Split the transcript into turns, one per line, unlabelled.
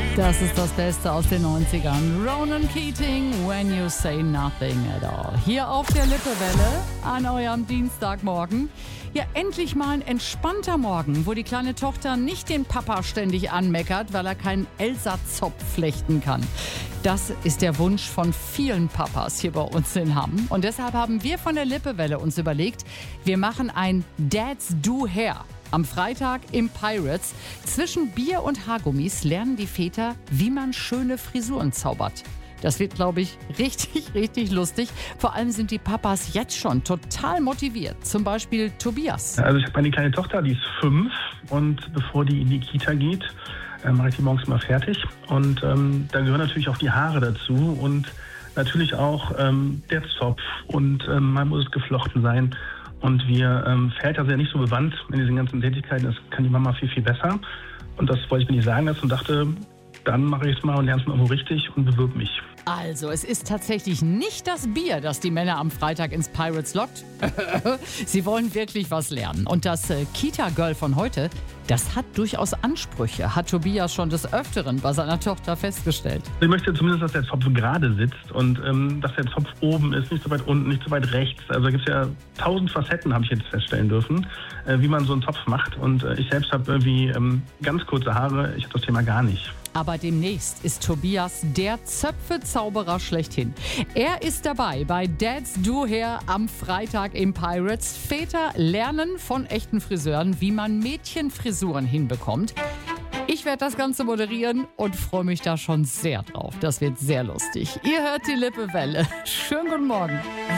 Das ist das Beste aus den 90ern. Ronan Keating, When You Say Nothing at All. Hier auf der Lippewelle an eurem Dienstagmorgen. Ja, endlich mal ein entspannter Morgen, wo die kleine Tochter nicht den Papa ständig anmeckert, weil er keinen Elsa-Zopf flechten kann. Das ist der Wunsch von vielen Papas hier bei uns in Hamm. Und deshalb haben wir von der Lippewelle uns überlegt, wir machen ein Dad's Do Hair. Am Freitag im Pirates. Zwischen Bier und Haargummis lernen die Väter, wie man schöne Frisuren zaubert. Das wird, glaube ich, richtig lustig. Vor allem sind die Papas jetzt schon total motiviert. Zum Beispiel Tobias.
Also ich habe eine kleine Tochter, die ist 5. Und bevor die in die Kita geht, mache ich die morgens mal fertig. Und da gehören natürlich auch die Haare dazu. Und natürlich auch der Zopf. Und mal muss es geflochten sein. Und wir Väter sind ja nicht so bewandt in diesen ganzen Tätigkeiten. Das kann die Mama viel besser. Und das wollte ich mir nicht sagen lassen und dachte, dann mache ich es mal und lerne es mal irgendwo richtig und bewirb mich.
Also, es ist tatsächlich nicht das Bier, das die Männer am Freitag ins Pirates lockt. Sie wollen wirklich was lernen. Und das Kita-Girl von heute, das hat durchaus Ansprüche, hat Tobias schon des Öfteren bei seiner Tochter festgestellt.
Ich möchte zumindest, dass der Zopf gerade sitzt und dass der Zopf oben ist, nicht so weit unten, nicht so weit rechts. Also da gibt es ja 1000 Facetten, habe ich jetzt feststellen dürfen, wie man so einen Zopf macht. Und ich selbst habe irgendwie ganz kurze Haare, ich habe das Thema gar nicht.
Aber demnächst ist Tobias der Zöpfezauberer schlechthin. Er ist dabei bei Dad's Do Hair am Freitag im Pirates. Väter lernen von echten Friseuren, wie man Mädchenfrisuren hinbekommt. Ich werde das Ganze moderieren und freue mich da schon sehr drauf. Das wird sehr lustig. Ihr hört die Lippewelle. Schönen guten Morgen.